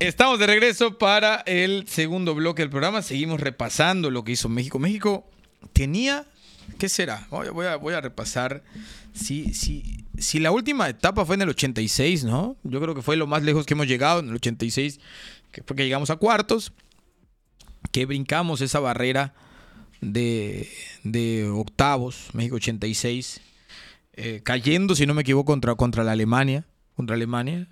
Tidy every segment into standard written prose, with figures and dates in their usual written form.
Estamos de regreso para el segundo bloque del programa. Seguimos repasando lo que hizo México. México tenía, ¿qué será? Voy a repasar. Si la última etapa fue en el 86, ¿no? Yo creo que fue lo más lejos que hemos llegado en el 86, que fue que llegamos a cuartos, que brincamos esa barrera de octavos, México 86, cayendo, si no me equivoco, contra la Alemania. Contra Alemania.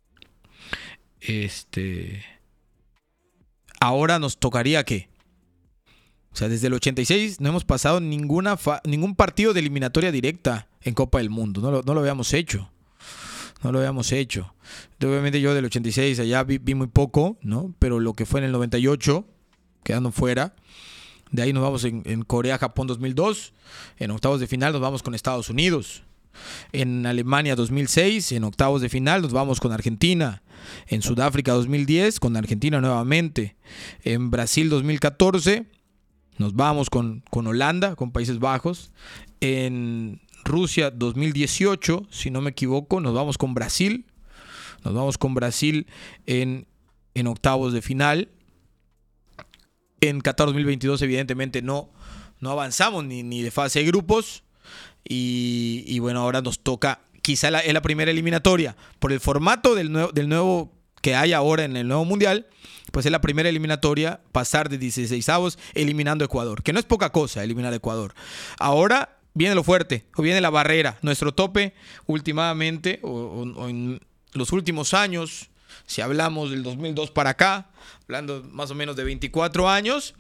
Ahora nos tocaría ¿qué? O sea, desde el 86 no hemos pasado ningún partido de eliminatoria directa en Copa del Mundo. No lo habíamos hecho. Entonces, obviamente yo del 86 allá vi muy poco, ¿no? Pero lo que fue en el 98, quedando fuera. De ahí nos vamos en Corea-Japón 2002. En octavos de final nos vamos con Estados Unidos. En Alemania 2006, en octavos de final nos vamos con Argentina. En Sudáfrica 2010 con Argentina nuevamente. En Brasil 2014 nos vamos con Holanda, con Países Bajos. En Rusia 2018, si no me equivoco, nos vamos con Brasil. Nos vamos con Brasil en octavos de final. En Qatar 2022 evidentemente no avanzamos ni de fase de grupos. Y bueno, ahora nos toca, quizá es la primera eliminatoria, por el formato del nuevo que hay ahora en el nuevo mundial, pues es la primera eliminatoria, pasar de 16avos eliminando a Ecuador, que no es poca cosa eliminar a Ecuador. Ahora viene lo fuerte, o viene la barrera, nuestro tope últimamente, o en los últimos años, si hablamos del 2002 para acá, hablando más o menos de 24 años,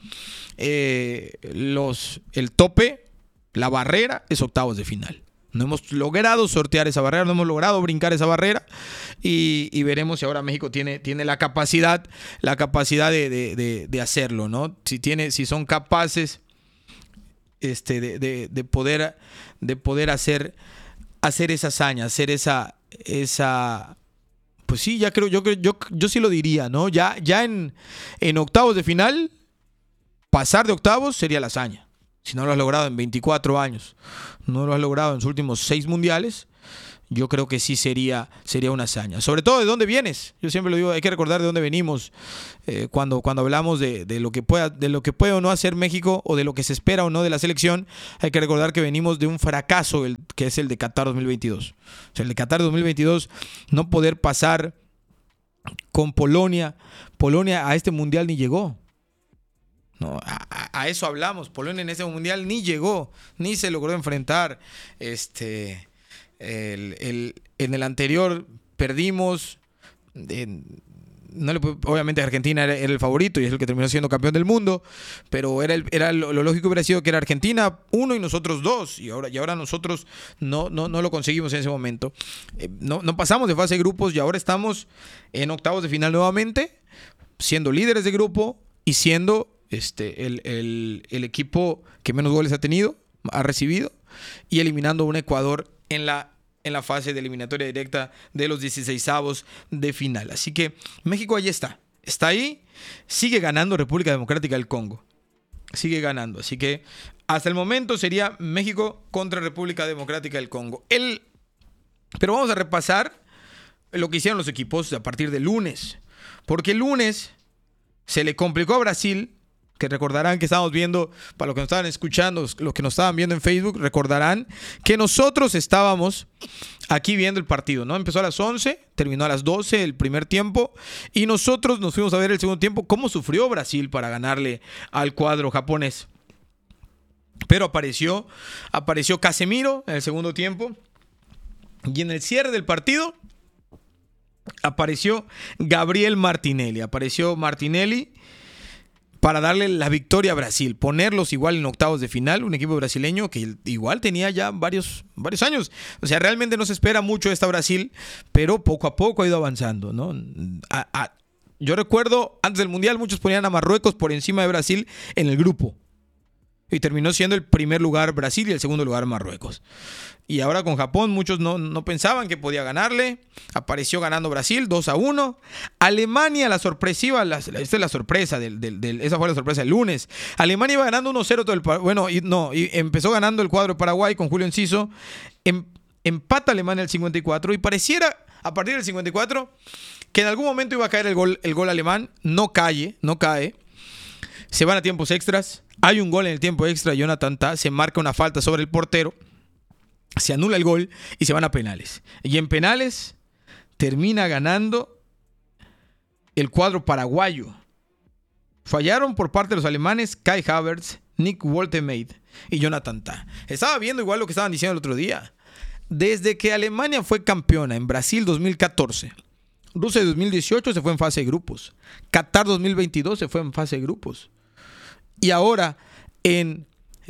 el tope, la barrera es octavos de final. No hemos logrado sortear esa barrera, no hemos logrado brincar esa barrera y veremos si ahora México tiene la capacidad de hacerlo, ¿no? Si son capaces de poder hacer esa hazaña, hacer esa pues sí, ya creo, yo sí lo diría, ¿no? Ya en octavos de final, pasar de octavos sería la hazaña. Si no lo has logrado en 24 años, no lo has logrado en los últimos 6 mundiales, yo creo que sí sería una hazaña. Sobre todo de dónde vienes. Yo siempre lo digo, hay que recordar de dónde venimos cuando hablamos de lo que puede o no hacer México o de lo que se espera o no de la selección. Hay que recordar que venimos de un fracaso que es el de Qatar 2022. O sea, el de Qatar 2022, no poder pasar con Polonia. Polonia a este mundial ni llegó. No, a eso hablamos. Polonia en ese mundial ni llegó, ni se logró enfrentar. En el anterior perdimos. Obviamente Argentina era el favorito y es el que terminó siendo campeón del mundo, pero lo lógico hubiera sido que era Argentina 1 y nosotros 2, y ahora nosotros no lo conseguimos en ese momento. No pasamos de fase de grupos y ahora estamos en octavos de final nuevamente, siendo líderes de grupo y siendo el equipo que menos goles ha recibido, y eliminando a un Ecuador en la fase de eliminatoria directa de los 16avos de final. Así que México ahí está ahí, sigue ganando República Democrática del Congo, sigue ganando. Así que hasta el momento sería México contra República Democrática del Congo. Pero vamos a repasar lo que hicieron los equipos a partir del lunes, porque el lunes se le complicó a Brasil, que recordarán que estábamos viendo, para los que nos estaban escuchando, los que nos estaban viendo en Facebook, recordarán que nosotros estábamos aquí viendo el partido, ¿no? Empezó a las 11, terminó a las 12 el primer tiempo, y nosotros nos fuimos a ver el segundo tiempo, cómo sufrió Brasil para ganarle al cuadro japonés. Pero apareció Casemiro en el segundo tiempo, y en el cierre del partido apareció Gabriel Martinelli. Para darle la victoria a Brasil, ponerlos igual en octavos de final, un equipo brasileño que igual tenía ya varios años. O sea, realmente no se espera mucho de esta Brasil, pero poco a poco ha ido avanzando, ¿no? Yo recuerdo, antes del Mundial, muchos ponían a Marruecos por encima de Brasil en el grupo. Y terminó siendo el primer lugar Brasil y el segundo lugar Marruecos. Y ahora con Japón muchos no pensaban que podía ganarle. Apareció ganando Brasil 2-1. Alemania, la sorpresiva, esta es la sorpresa esa fue la sorpresa del lunes. Alemania iba ganando 1-0 todo y empezó ganando el cuadro de Paraguay con Julio Enciso. Empata Alemania el 54 y pareciera a partir del 54, que en algún momento iba a caer el gol alemán. No cae. Se van a tiempos extras. Hay un gol en el tiempo extra. Jonathan Tah se marca una falta sobre el portero. Se anula el gol y se van a penales. Y en penales termina ganando el cuadro paraguayo. Fallaron por parte de los alemanes Kai Havertz, Nick Woltemade y Jonathan Tah. Estaba viendo igual lo que estaban diciendo el otro día. Desde que Alemania fue campeona en Brasil 2014, Rusia 2018 se fue en fase de grupos, Qatar 2022 se fue en fase de grupos, y ahora en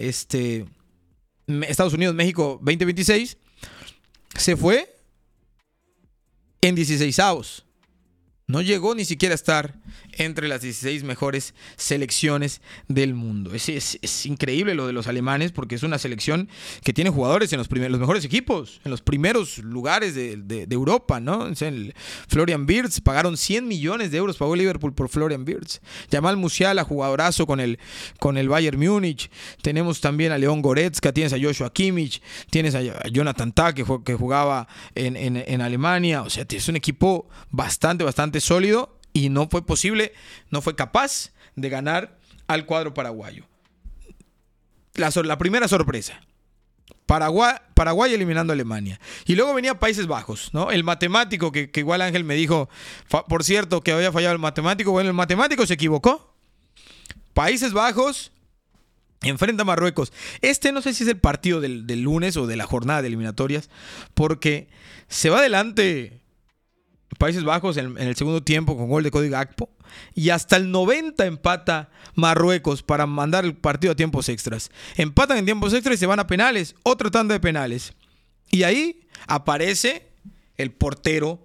Estados Unidos, México 2026 se fue en 16avos. No llegó ni siquiera a estar entre las 16 mejores selecciones del mundo. Es increíble lo de los alemanes, porque es una selección que tiene jugadores en los mejores equipos, en los primeros lugares de Europa, ¿no? El Florian Wirtz, pagaron 100 millones de euros, pagó Liverpool por Florian Wirtz. Jamal Musiala, jugadorazo con el Bayern Múnich. Tenemos también a León Goretzka, tienes a Joshua Kimmich, tienes a Jonathan Tah, que jugaba en Alemania. O sea, es un equipo bastante sólido, y no fue capaz de ganar al cuadro paraguayo. La primera sorpresa, Paraguay eliminando a Alemania. Y luego venía Países Bajos, ¿no? El matemático, que igual Ángel me dijo, por cierto, que había fallado el matemático. Bueno, el matemático se equivocó. Países Bajos enfrenta a Marruecos. No sé si es el partido del lunes o de la jornada de eliminatorias, porque se va adelante Países Bajos en el segundo tiempo con gol de Cody Gakpo, y hasta el 90 empata Marruecos para mandar el partido a tiempos extras. Empatan en tiempos extras y se van a penales, otra tanda de penales. Y ahí aparece el portero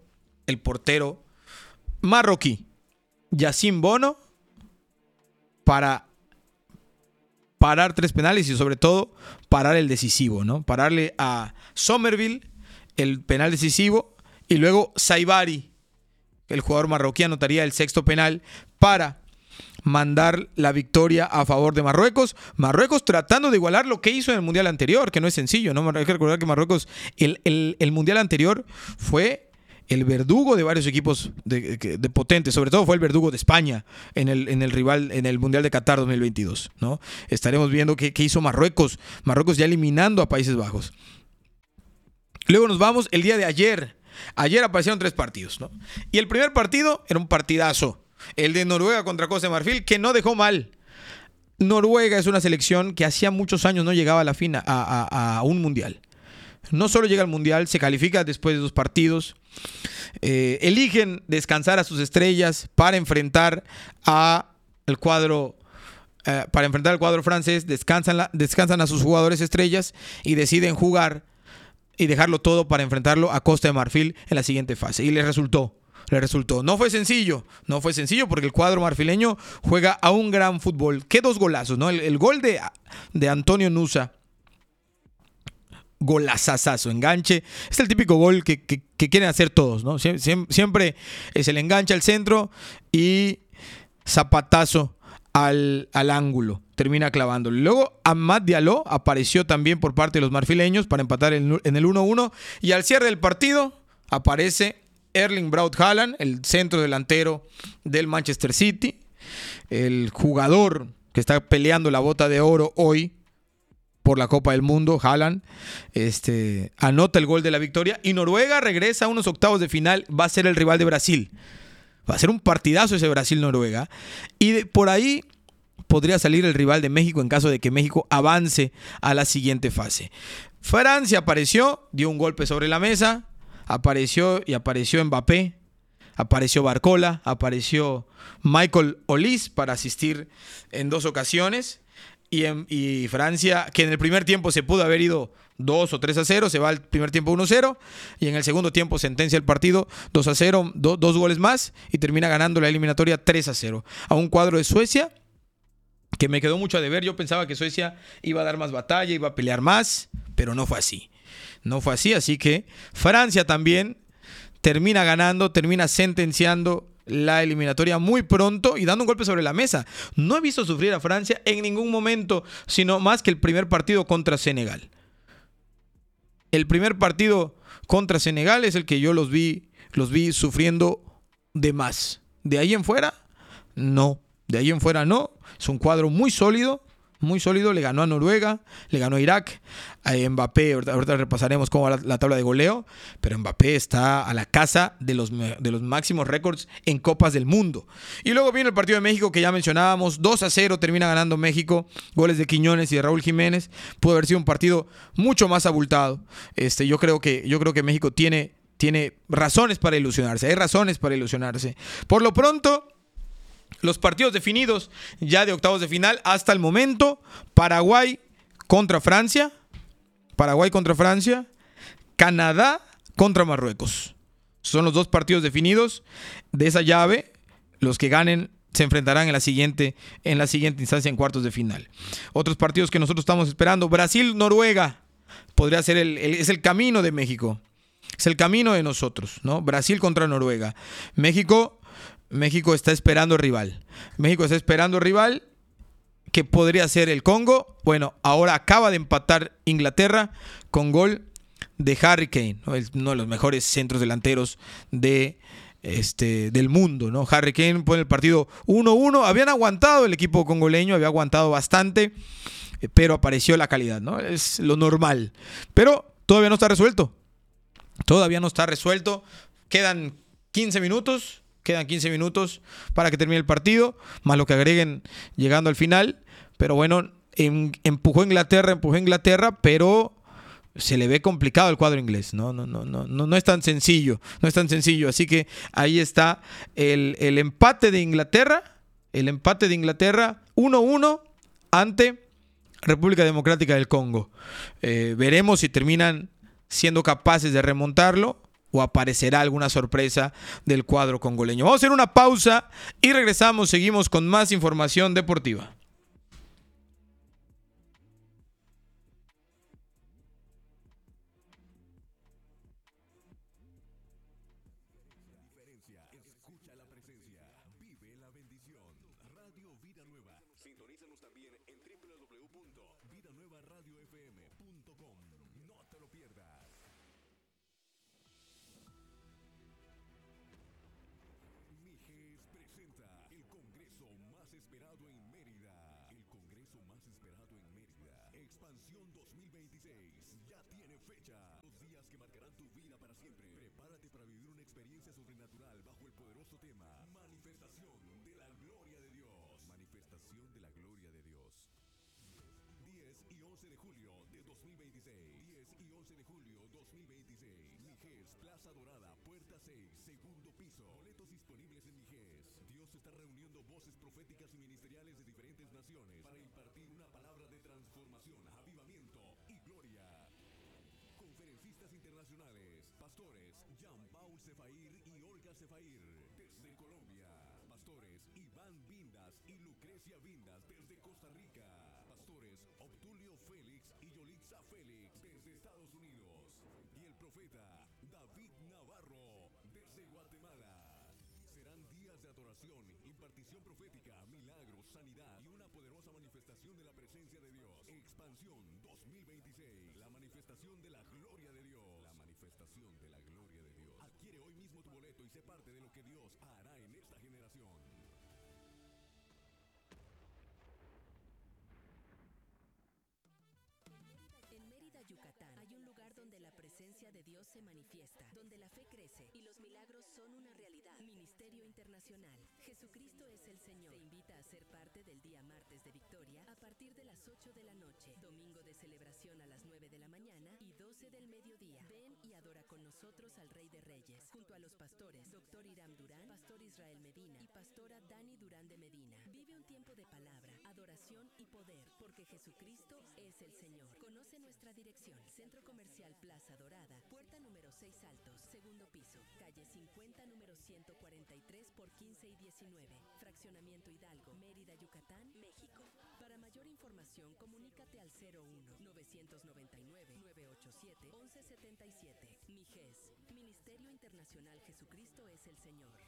marroquí, Yacine Bono, para parar 3 penales y sobre todo parar el decisivo, ¿no? Pararle a Somerville el penal decisivo. Y luego Saibari, el jugador marroquí, anotaría el 6º penal para mandar la victoria a favor de Marruecos. Marruecos tratando de igualar lo que hizo en el Mundial anterior, que no es sencillo, ¿no? Hay que recordar que Marruecos, el Mundial anterior fue el verdugo de varios equipos de potentes. Sobre todo fue el verdugo de España en el rival, en el Mundial de Qatar 2022, ¿no? Estaremos viendo qué hizo Marruecos. Marruecos ya eliminando a Países Bajos. Luego nos vamos el día de ayer. Ayer aparecieron 3 partidos, ¿no? Y el primer partido era un partidazo. El de Noruega contra Costa de Marfil, que no dejó mal. Noruega es una selección que hacía muchos años no llegaba a un mundial. No solo llega al mundial, se califica después de 2 partidos. Eligen descansar a sus estrellas para enfrentar al cuadro francés. Descansan a sus jugadores estrellas y deciden jugar y dejarlo todo para enfrentarlo a Costa de Marfil en la siguiente fase. Y le resultó. No fue sencillo porque el cuadro marfileño juega a un gran fútbol. Qué 2 golazos, ¿no? El gol de Antonio Nusa, golazazazo, enganche. Es el típico gol que quieren hacer todos, ¿no? Siempre es el enganche al centro y zapatazo al ángulo. Termina clavándolo. Luego Amad Diallo apareció también por parte de los marfileños para empatar en el 1-1. Y al cierre del partido aparece Erling Braut Haaland, el centro delantero del Manchester City, el jugador que está peleando la bota de oro hoy por la Copa del Mundo. Haaland anota el gol de la victoria y Noruega regresa a unos octavos de final. Va a ser el rival de Brasil. Va a ser un partidazo ese Brasil-Noruega. Y por ahí podría salir el rival de México en caso de que México avance a la siguiente fase. Francia apareció, dio un golpe sobre la mesa, apareció Mbappé, apareció Barcola, apareció Michael Olise para asistir en 2 ocasiones. Y Francia, que en el primer tiempo se pudo haber ido 2 o 3-0, se va al primer tiempo 1-0 y en el segundo tiempo sentencia el partido 2-0, 2 goles más y termina ganando la eliminatoria 3-0 a un cuadro de Suecia que me quedó mucho a deber. Yo pensaba que Suecia iba a dar más batalla, iba a pelear más, pero no fue así. Así que Francia también termina ganando, termina sentenciando la eliminatoria muy pronto y dando un golpe sobre la mesa. No he visto sufrir a Francia en ningún momento, sino más que el primer partido contra Senegal. El primer partido contra Senegal es el que yo los vi los vi sufriendo de más. De ahí en fuera, no. De ahí en fuera, no. Es un cuadro muy sólido. Muy sólido, le ganó a Noruega, le ganó a Irak, a Mbappé, ahorita repasaremos cómo va la tabla de goleo, pero Mbappé está a la casa de los máximos récords en Copas del Mundo. Y luego viene el partido de México que ya mencionábamos, 2-0 termina ganando México, goles de Quiñones y de Raúl Jiménez, pudo haber sido un partido mucho más abultado. Yo creo que México tiene razones para ilusionarse, hay razones para ilusionarse. Por lo pronto, los partidos definidos ya de octavos de final hasta el momento: Paraguay contra Francia, Canadá contra Marruecos. Son los dos partidos definidos de esa llave. Los que ganen se enfrentarán en la siguiente instancia en cuartos de final. Otros partidos que nosotros estamos esperando: Brasil-Noruega. Podría ser es el camino de México. Es el camino de nosotros, ¿no? Brasil contra Noruega. México está esperando rival. Que podría ser el Congo. Bueno, ahora acaba de empatar Inglaterra con gol de Harry Kane, ¿no? Uno de los mejores centros delanteros del mundo, ¿no? Harry Kane pone el partido 1-1. Habían aguantado el equipo congoleño, había aguantado bastante, pero apareció la calidad, ¿no? Es lo normal. Pero todavía no está resuelto. Quedan 15 minutos para que termine el partido, más lo que agreguen llegando al final. Pero bueno, empujó Inglaterra, pero se le ve complicado el cuadro inglés. No es tan sencillo. Así que ahí está el empate de Inglaterra. 1-1 ante República Democrática del Congo. Veremos si terminan siendo capaces de remontarlo o aparecerá alguna sorpresa del cuadro congoleño. Vamos a hacer una pausa y regresamos. Seguimos con más información deportiva. Escucha la presencia, vive la bendición. Radio Vida Nueva. Sintonízanos también en www.vidanuevaradiofm.com. No te lo pierdas. Mijes presenta el congreso más esperado en Mérida. El congreso más esperado en Mérida. Expansión 2026. Ya tiene fecha. Los días que marcarán tu vida para siempre. Prepárate para vivir una experiencia sobrenatural bajo el poderoso tema Manifestación de la Gloria de Dios. Manifestación de la Gloria de Dios. 10 y 11 de julio de 2026. 10 y 11 de julio 2026. Mijes, Plaza Dorada, Puerta 6, segundo piso. Boletos disponibles en Mijes. Dios está reuniendo voces proféticas y ministeriales de diferentes naciones para impartir una palabra de transformación, avivamiento y gloria. Conferencistas internacionales, pastores Jean-Paul Sefair y Olga Sefair desde Colombia, pastores Iván Vindas y Lucrecia Vindas desde Costa Rica, pastores Obdulio Félix y Yolitza Félix desde Estados Unidos, y el profeta David Navarro desde Guatemala. Serán días de adoración, impartición profética, milagros, sanidad y una poderosa manifestación de la presencia de Dios. Expansión 2026, la manifestación de la gloria de Dios. La manifestación de la gloria de Dios. Adquiere hoy mismo tu boleto y sé parte de lo que Dios hará en esta generación. En Mérida, Yucatán, hay un lugar donde la presencia de Dios se manifiesta, donde la fe crece y los milagros son una realidad. Ministerio Internacional. Jesucristo es el Señor. Te invita a ser parte del día martes de Victoria a partir de las 8 de la noche, domingo de celebración a las 9 de la mañana y 12 del mediodía. Ven y adora con nosotros al Rey de Reyes, junto a los pastores Dr. Hiram Durán, Pastor Israel Medina y Pastora Dani Durán de Medina. Vive un tiempo de palabra, adoración y poder, porque Jesucristo es el Señor. Conoce nuestra dirección: Centro Comercial Plaza Dorada, puerta número 6 Altos, segundo piso, calle 50, número 143 por 15 y 19, Fraccionamiento Hidalgo, Mérida, Yucatán, México. Para mayor información, comunícate al 01-999-987-1177. Mijes, Ministerio Internacional Jesucristo es el Señor.